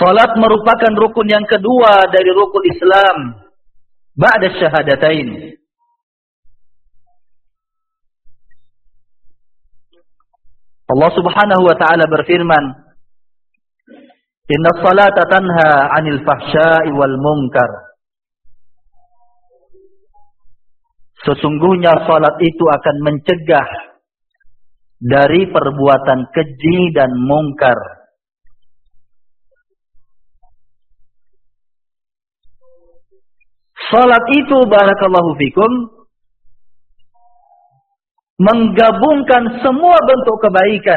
Salat merupakan rukun yang kedua dari rukun Islam ba'da syahadatain. Allah Subhanahu wa taala berfirman, "Inna salata tanha 'anil fahsya'i wal munkar." Sesungguhnya salat itu akan mencegah dari perbuatan keji dan mungkar. Salat itu, barakallahu fikum, menggabungkan semua bentuk kebaikan.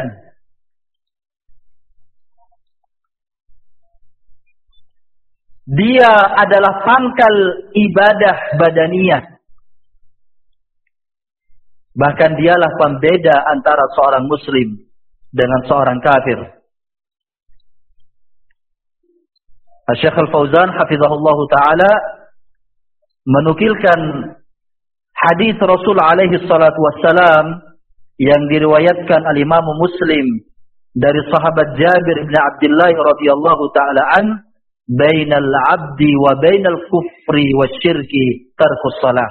Dia adalah pangkal ibadah badaniyah. Bahkan dialah pembeda antara seorang muslim dengan seorang kafir. Syekh Al-Fauzan hafizahullah ta'ala menukilkan hadis Rasul alaihi salatu wassalam yang diriwayatkan al-Imam Muslim dari sahabat Jabir bin Abdullah radhiyallahu ta'ala an, "Bainal 'abdi wa bainal kufri wasyirki tarkus shalah."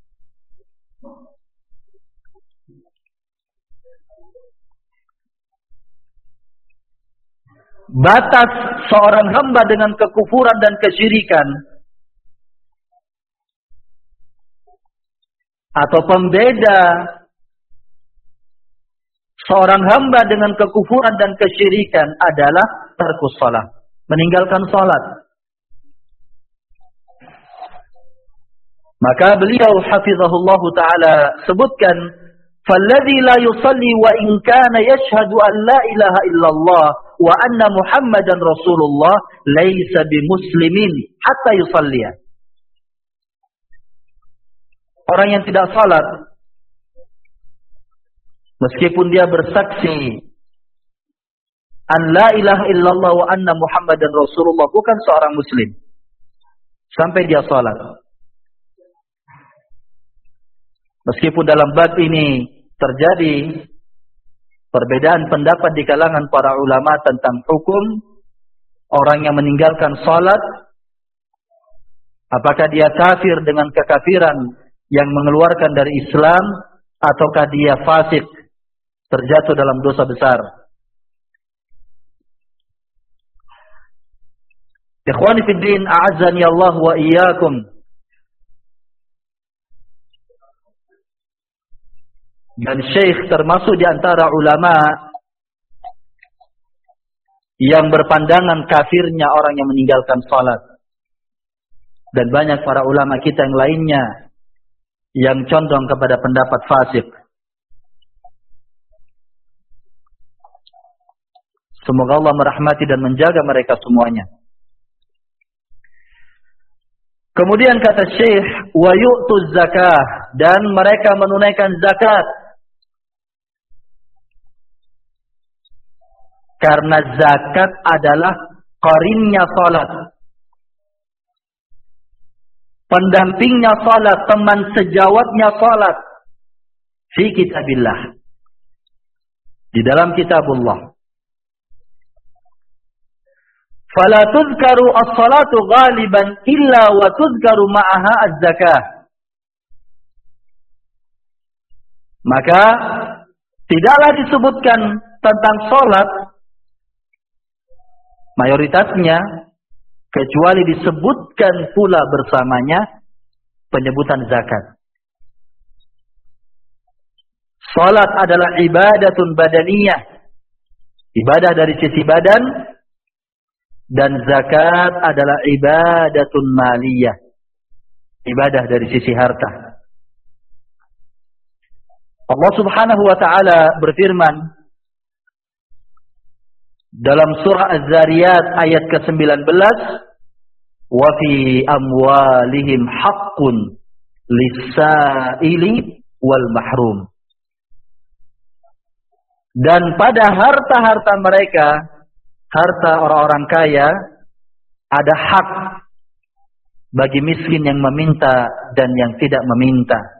Batas seorang hamba dengan kekufuran dan kesyirikan, atau pembeda seorang hamba dengan kekufuran dan kesyirikan adalah tarkus shalah, meninggalkan salat. Maka beliau hafizahullah ta'ala sebutkan, "Falladhi la yusalli wa in kana yashhadu an la ilaha illallah wa anna Muhammadan Rasulullah laysa bimuslimin hatta yusalliya." Orang yang tidak salat, meskipun dia bersaksi an la ilaha illallah wa anna Muhammadan Rasulullah, bukan seorang muslim sampai dia salat. Meskipun dalam bab ini terjadi perbedaan pendapat di kalangan para ulama tentang hukum orang yang meninggalkan salat, apakah dia kafir dengan kekafiran yang mengeluarkan dari Islam, ataukah dia fasik, terjatuh dalam dosa besar. Ikhwani fid din, a'azzani Allah wa iyyakum. Dan Syekh termasuk di antara ulama yang berpandangan kafirnya orang yang meninggalkan salat. Dan banyak para ulama kita yang lainnya yang condong kepada pendapat fasik. Semoga Allah merahmati dan menjaga mereka semuanya. Kemudian kata Syekh, wa yu'tuz zakah, dan mereka menunaikan zakat. Karena zakat adalah qarinnya salat, pendampingnya salat, teman sejawatnya salat fi kitabillah, di dalam kitabullah. Fala tuzkaru as-salatu ghaliban illa wa tuzkaru ma'aha az-zakah. Maka tidaklah disebutkan tentang salat mayoritasnya kecuali disebutkan pula bersamanya penyebutan zakat. Salat adalah ibadatun badaniyah, ibadah dari sisi badan, dan zakat adalah ibadatun maliyah, ibadah dari sisi harta. Allah Subhanahu wa ta'ala berfirman dalam surah Az-Zariyat ayat ke-19, wa fi amwalihim haqqun lis-sa'ili wal mahrum. Dan pada harta-harta mereka, harta orang-orang kaya, ada hak bagi miskin yang meminta dan yang tidak meminta.